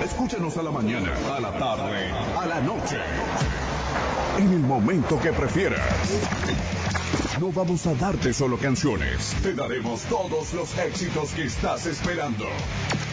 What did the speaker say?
Escúchanos a la mañana, a la tarde, a la noche. En el momento que prefieras. No vamos a darte solo canciones. Te daremos todos los éxitos que estás esperando.